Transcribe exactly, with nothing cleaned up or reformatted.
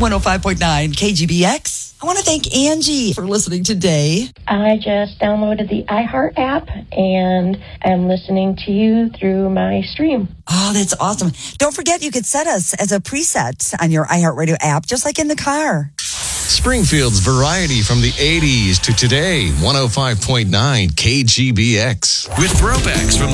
one oh five point nine K G B X. I want to thank Angie for listening today. I just downloaded the iHeart app and am listening to you through my stream. Oh, that's awesome. Don't forget you could set us as a preset on your iHeartRadio app, just like in the car. Springfield's variety from the eighties to today. one oh five point nine K G B X. With throwbacks from